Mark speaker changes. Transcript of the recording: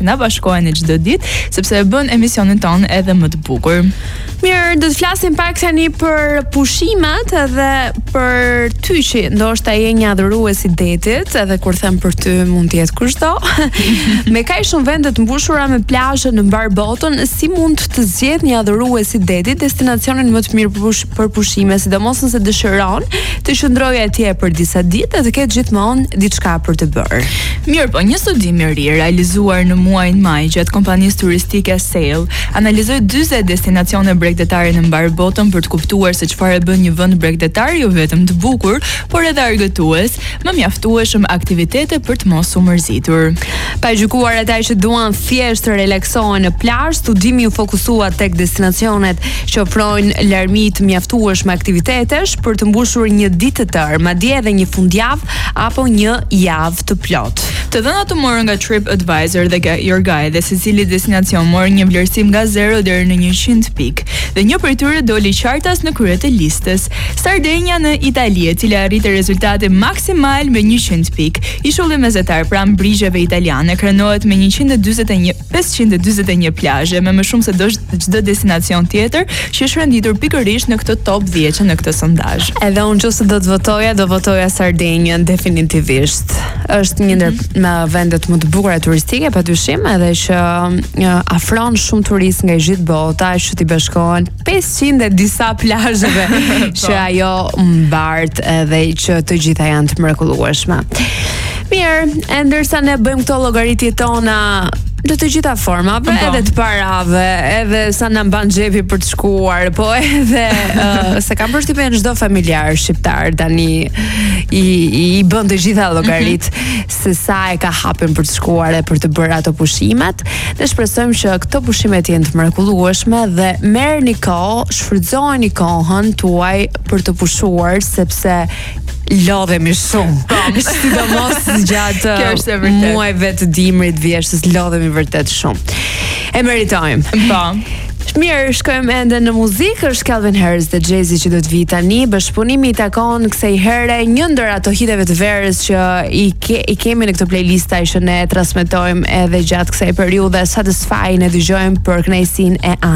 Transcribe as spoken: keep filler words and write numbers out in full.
Speaker 1: na bashkoheni çdo ditë, sepse e bën emisionin ton edhe më të bukur.
Speaker 2: Mirë, do të flasim pak tani për pushimet edhe për ty që ndoshta je një adhurues i detit, edhe kur them për ty mund të jetë kushdo. Me kaq shumë vende të mbushura me plazhe në mbar botën, si mund të zgjedh një adhurues i detit destinacionin më të mirë për, push, për pushime, sidomos nëse dëshiron të qëndrojë atje për disa ditë dhe ketë gjithmonë diçka për të bërë.
Speaker 1: Mirë, po një studim i ri realizuar në muajin maj gjatë kompanisë turistike Sail analizoi dyzet destinacione bregdetare në mbar botën për të kuptuar se çfarë bën një vend bregdetar jo vetëm të bukur, por edhe argëtues, më mjaftueshëm aktivitete për të mos u mërzitur.
Speaker 2: Pa gjykuar ata që duan thjesht të relaksohen në plazh, studimi u fokusua tek destinacionet që ofrojnë larmi të mjaftueshme aktivitetesh për të mbushur një ditë të tërë, madje edhe një fundjavë apo një javë të plot.
Speaker 1: Të dhënat u morën nga TripAdvisor dhe Your Guide dhe secili destinacion mori një vlerësim nga zero deri në njëqind pikë. Dhe një prej tyre doli qartas në krye të listës. Sardegna në Itali, e cila arriti rezultate maksimal me njëqind pikë. Ishulli mesatar pranë brigjeve italiane krenohet me njëqind e dyzet e një, pesëqind e dyzet e një plazhe, me më shumë se çdo destinacion tjetër që është renditur pikërisht në këtë top dhjetë në këtë sondazh.
Speaker 2: Edhe unë nëse do të votoja, do votoja Sardenjën definitivisht. Është një ndër me vendet më të bukura turistike, padyshim, edhe që uh, afron shumë turistë nga gjithë bota, që t'i bashkohen pesëqind e disa plazheve që ajo mbart edhe që të gjitha janë të mrekullueshme. Mirë, e ndërsa ne bëjmë këto llogaritjet tona në të gjitha formave, edhe të parave, edhe sa na mban xhepi për të shkuar, po edhe uh, se kam përshtypjen çdo familjar shqiptar tani i i, i bën të gjitha llogarit mm-hmm. se sa e ka hapën për të shkuar e për të bërë ato pushimet. Ne shpresojmë që këto pushime të jenë të mrekullueshme dhe merrni kohë, shfrytëzoni kohën tuaj për të pushuar, sepse lodhemi shumë. Sidomos gjatë muajve të dimrit, vjeshtës, lodhemi vërtet shumë. E meritojmë.
Speaker 1: Po.
Speaker 2: Mirë, shkojmë ende në muzikë, është Calvin Harris dhe Jay-Z që do të vi tani. Bashkëpunimi i takon kësaj here një ndër ato hiteve të verës që i, ke, i kemi në këtë playlista që ne transmetojmë edhe gjatë kësaj periudhe. Satisfy ne dëgjojmë për kënaqësinë e